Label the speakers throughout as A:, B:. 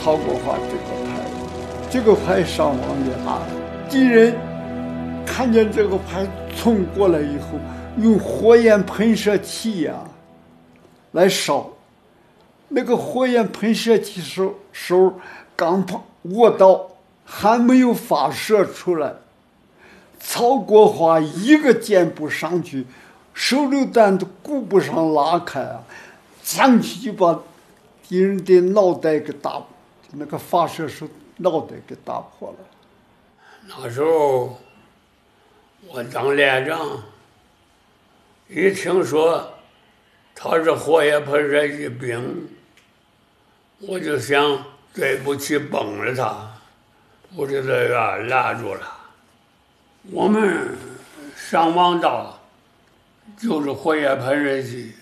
A: 曹国华这个排，这个排伤亡也大，敌人看见这个排冲过来以后，用火焰喷射器来烧，那个火焰喷射器手刚握到，还没有发射出来，曹国华一个箭步上去，手榴弹都顾不上拉开上去就把敌人的脑袋给打，那个发射手脑袋给打破了。
B: 那时候我当连长，一听说他是火焰喷射器兵，我就想对不起崩了他，我就在这拦住了。我们伤亡到就是火焰喷射器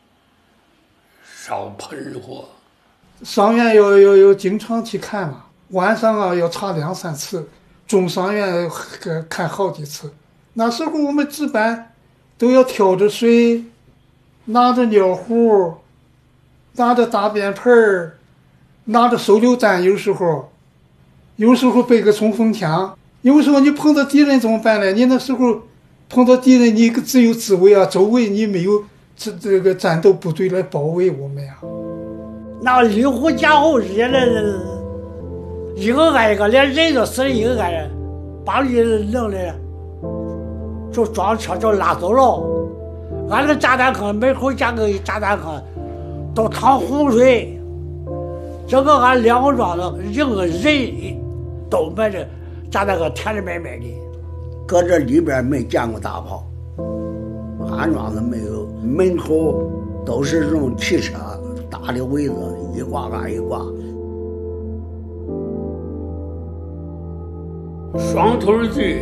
B: 烧喷火。
C: 伤员要经常去看嘛，晚上要查2-3次，中伤员看好几次。那时候我们值班都要挑着水，拿着尿壶，拿着大便盆，拿着手榴弹，有时候背个冲锋枪。有时候你碰到敌人怎么办呢？你那时候碰到敌人，你只有自卫周围你没有这个战斗部队来包围我们
D: 那离湖家伙热的，一个挨一个，连人都死了一个挨，把你弄的就装车就拉走了。俺那炸弹坑门口加个炸弹坑，都淌洪水，整个俺2个庄子1个人都埋着炸弹坑填的满满的。
E: 搁这里边没见过大炮，安庄子没有，门口都是用汽车大的围子，一挂挂一挂。
B: 双头军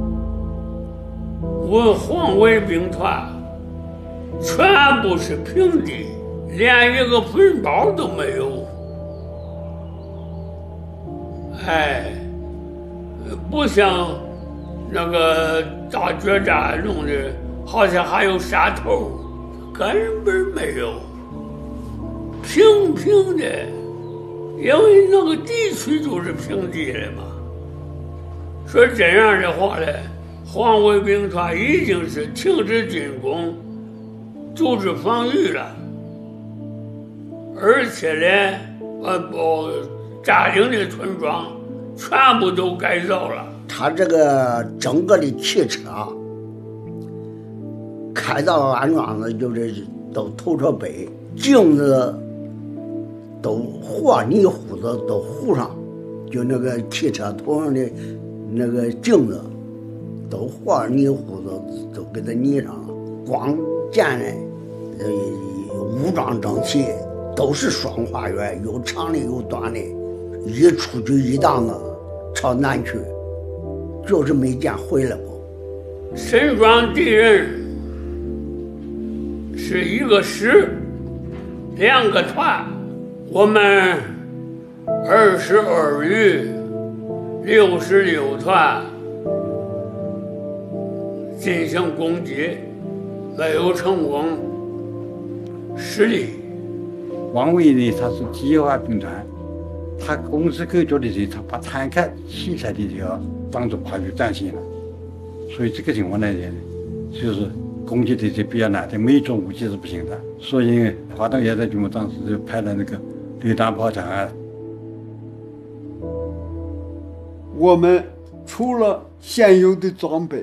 B: 我黄卫兵团全部是平地，连一个坟包都没有。不像那个大决战弄的好像还有山头，根本没有，平平的，因为那个地区就是平地的嘛。说这样的话呢，黄卫兵团已经是停止进攻，组织防御了，而且呢，占领的村庄全部都改造了。
E: 他这个整个的汽车开到安庄子，就是都头朝北，镜子都和泥糊子都糊上，就那个汽车头上的那个镜子都和泥糊子都给它泥上了。光见人武装整齐，都是双花园，有长的有短的，一出去一档子朝南去，就是没见回来过。
B: 沈庄敌人是一个师2个团，我们22旅66团进行攻击，没有成功，失利。
F: 王伟呢，他是机械化兵团，他公司构筑的时候，他把坦克器材的这个当做跨越战线了，所以这个情况呢，就是攻击的是比较难的，每种武器是不行的。所以华东野战军当时就派了那个榴弹炮厂
A: 我们除了现有的装备，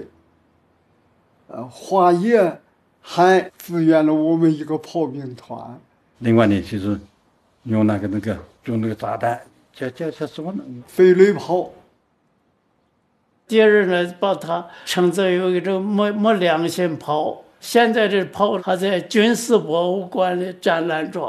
A: 华野还支援了我们一个炮兵团。
F: 另外呢，就是用那个用那个炸弹，叫什么呢？
A: 飞雷炮。
D: 敌人呢，把它称作有一种没良心炮。现在这炮还在军事博物馆的展览中。